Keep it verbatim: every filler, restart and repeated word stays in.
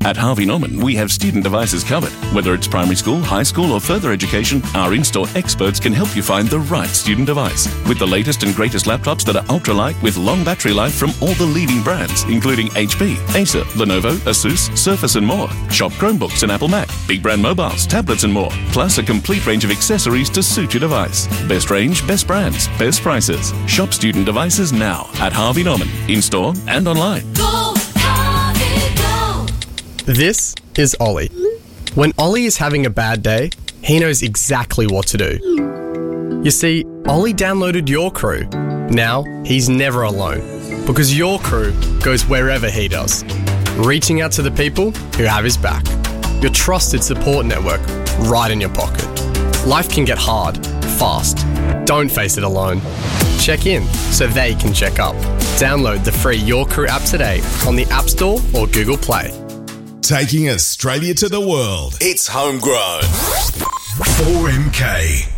At Harvey Norman, we have student devices covered. Whether it's primary school, high school or further education, our in-store experts can help you find the right student device. With the latest and greatest laptops that are ultra-light with long battery life from all the leading brands, including H P, Acer, Lenovo, Asus, Surface and more. Shop Chromebooks and Apple Mac, big brand mobiles, tablets and more. Plus a complete range of accessories to suit your device. Best range, best brands, best prices. Shop student devices now at Harvey Norman, in-store and online. Go, Harvey, go. This is Ollie. When Ollie is having a bad day, he knows exactly what to do. You see, Ollie downloaded Your Crew. Now, he's never alone, because Your Crew goes wherever he does, reaching out to the people who have his back. Your trusted support network right in your pocket. Life can get hard, fast. Don't face it alone. Check in so they can check up. Download the free Your Crew app today on the App Store or Google Play. Taking Australia to the world. It's homegrown. four M K.